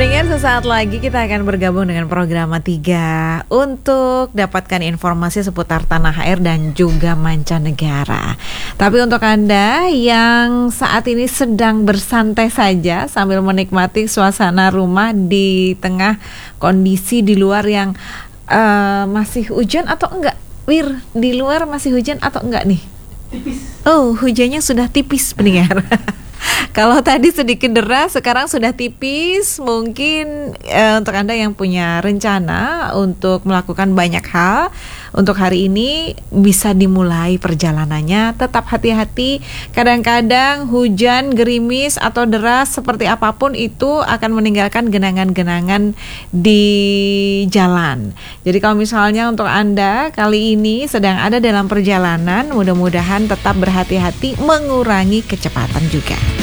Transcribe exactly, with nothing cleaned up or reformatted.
Pendengar, sesaat lagi kita akan bergabung dengan program tiga untuk dapatkan informasi seputar tanah air dan juga mancanegara. Tapi untuk Anda yang saat ini sedang bersantai saja sambil menikmati suasana rumah di tengah kondisi di luar yang uh, masih hujan atau enggak? Wir, di luar masih hujan atau enggak nih? Tipis. Oh, hujannya sudah tipis, pendengar. Kalau tadi sedikit deras, sekarang sudah tipis. Mungkin eh, untuk Anda yang punya rencana untuk melakukan banyak hal untuk hari ini, bisa dimulai perjalanannya. Tetap hati-hati, kadang-kadang hujan, gerimis, atau deras seperti apapun itu akan meninggalkan genangan-genangan di jalan. Jadi kalau misalnya untuk Anda kali ini sedang ada dalam perjalanan, mudah-mudahan tetap berhati-hati, mengurangi kecepatan juga.